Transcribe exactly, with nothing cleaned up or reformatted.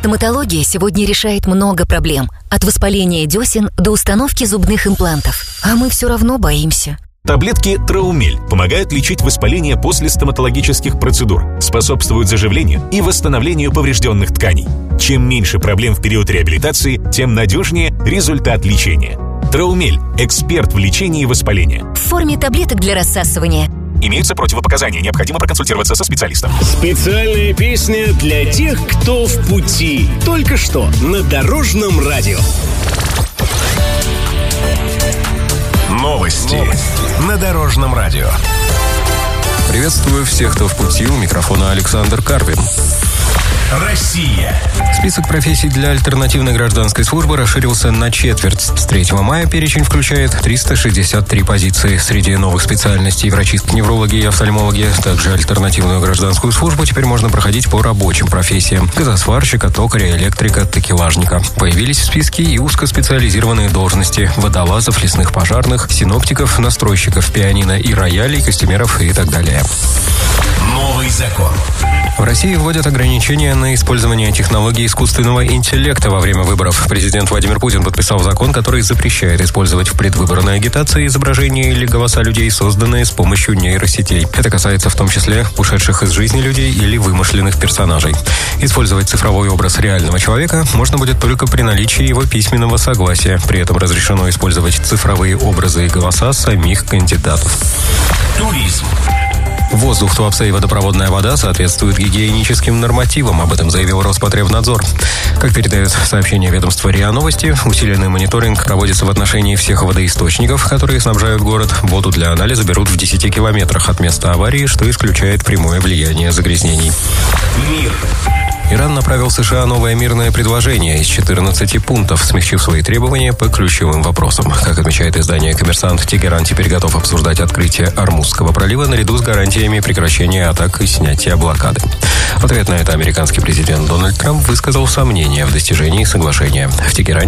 Стоматология сегодня решает много проблем. От воспаления десен до установки зубных имплантов. А мы все равно боимся. Таблетки Траумель помогают лечить воспаление после стоматологических процедур, способствуют заживлению и восстановлению поврежденных тканей. Чем меньше проблем в период реабилитации, тем надежнее результат лечения. Траумель – эксперт в лечении воспаления. В форме таблеток для рассасывания. Имеются противопоказания, необходимо проконсультироваться со специалистом. Специальная песня для тех, кто в пути. Только что на Дорожном радио. Новости на Дорожном радио. Приветствую всех, кто в пути. У микрофона Александр Карпин. Россия. Список профессий для альтернативной гражданской службы расширился на четверть. С третьего мая перечень включает триста шестьдесят три позиции. Среди новых специальностей врачисты, неврологи и офтальмологи. Также альтернативную гражданскую службу теперь можно проходить по рабочим профессиям. Газосварщика, токаря, электрика, такелажника. Появились в списке и узкоспециализированные должности. Водолазов, лесных пожарных, синоптиков, настройщиков пианино и роялей, костюмеров и так далее. Новый закон. В России вводят ограничения на использование технологий искусственного интеллекта во время выборов. Президент Владимир Путин подписал закон, который запрещает использовать в предвыборной агитации изображения или голоса людей, созданные с помощью нейросетей. Это касается в том числе ушедших из жизни людей или вымышленных персонажей. Использовать цифровой образ реального человека можно будет только при наличии его письменного согласия. При этом разрешено использовать цифровые образы и голоса самих кандидатов. Туризм. Воздух, Туапсе и водопроводная вода соответствуют гигиеническим нормативам, об этом заявил Роспотребнадзор. Как передает сообщение ведомства РИА Новости, усиленный мониторинг проводится в отношении всех водоисточников, которые снабжают город. Воду для анализа берут в десяти километрах от места аварии, что исключает прямое влияние загрязнений. Мир. Иран направил США новое мирное предложение из четырнадцати пунктов, смягчив свои требования по ключевым вопросам. Как отмечает издание «Коммерсант», Тегеран теперь готов обсуждать открытие Ормузского пролива наряду с гарантиями прекращения атак и снятия блокады. В ответ на это американский президент Дональд Трамп высказал сомнения в достижении соглашения. В Тегеране